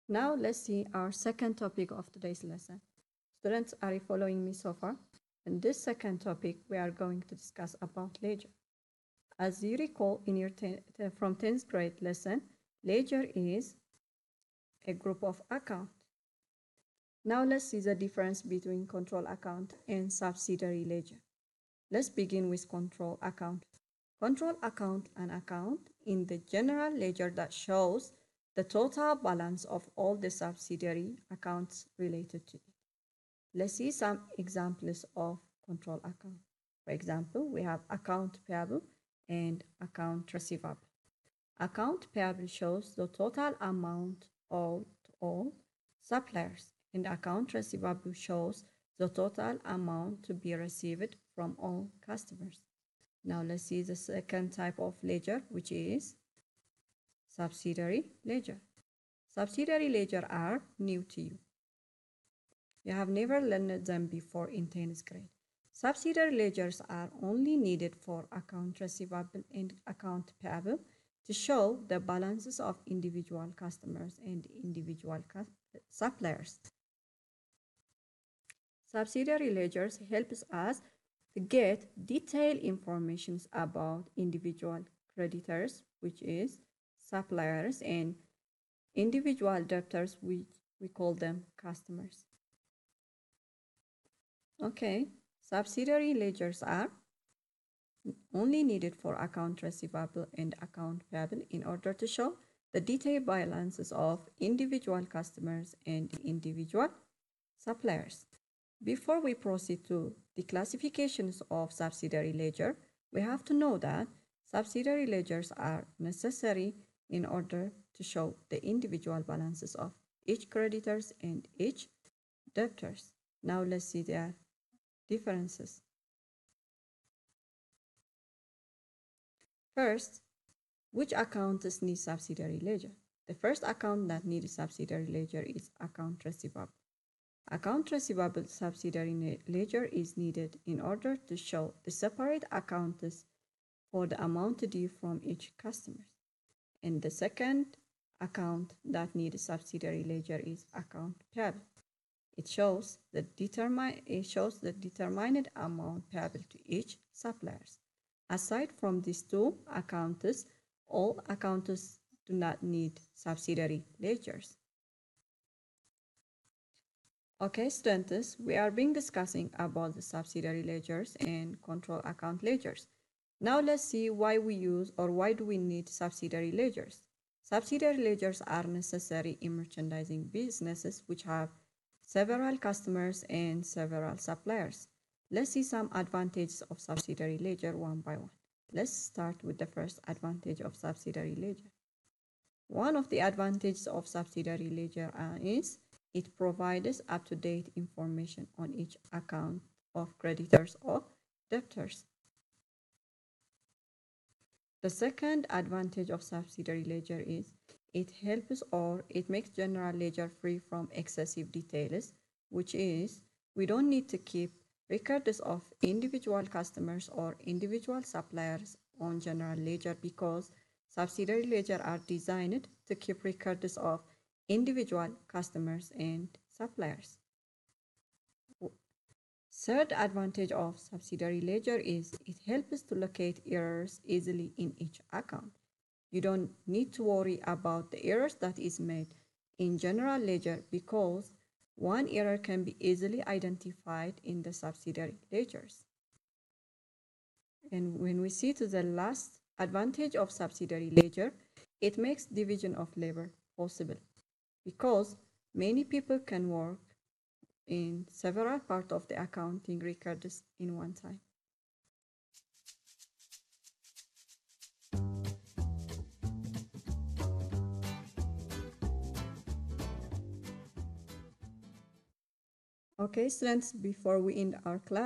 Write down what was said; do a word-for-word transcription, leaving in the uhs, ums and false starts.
Now let's see our second topic of today's lesson. Students, are you following me so far? In this second topic, we are going to discuss about ledger. As you recall in your ten, from tenth grade lesson, ledger is a group of accounts. Now let's see the difference between control account and subsidiary ledger. Let's begin with control account. Control account an account in the general ledger that shows the total balance of all the subsidiary accounts related to it. Let's see some examples of control account. For example, we have account payable and account receivable. Account payable shows the total amount owed to all suppliers, and account receivable shows the total amount to be received from all customers. Now let's see the second type of ledger, which is subsidiary ledger. Subsidiary ledger are new to you. You have never learned them before in tenth grade. Subsidiary ledgers are only needed for account receivable and account payable to show the balances of individual customers and individual suppliers. Subsidiary ledgers helps us to get detailed information about individual creditors, which is suppliers, and individual debtors, which we call them customers. Okay, subsidiary ledgers are only needed for account receivable and account payable in order to show the detailed balances of individual customers and individual suppliers. Before we proceed to the classifications of subsidiary ledger, we have to know that subsidiary ledgers are necessary in order to show the individual balances of each creditors and each debtors. Now let's see their differences. First, which accounts need subsidiary ledger? The first account that needs subsidiary ledger is account receivable. Account receivable subsidiary ledger is needed in order to show the separate accounts for the amount due from each customer. And the second account that needs subsidiary ledger is account payable. It shows the determine it shows the determined amount payable to each suppliers. Aside from these two accounts, all accounts do not need subsidiary ledgers. Okay, students, we are being discussing about the subsidiary ledgers and control account ledgers. Now let's see why we use or why do we need subsidiary ledgers. Subsidiary ledgers are necessary in merchandising businesses which have several customers and several suppliers. Let's see some advantages of subsidiary ledger one by one. Let's start with the first advantage of subsidiary ledger. One of the advantages of subsidiary ledger uh, is it provides up-to-date information on each account of creditors or debtors. The second advantage of subsidiary ledger is it helps or it makes general ledger free from excessive details, which is we don't need to keep records of individual customers or individual suppliers on general ledger because subsidiary ledger are designed to keep records of individual customers and suppliers. Third advantage of subsidiary ledger is it helps to locate errors easily in each account. You don't need to worry about the errors that is made in general ledger because one error can be easily identified in the subsidiary ledgers. And when we see to the last advantage of subsidiary ledger, it makes division of labor possible because many people can work in several parts of the accounting records in one time. Okay, students, before we end our class,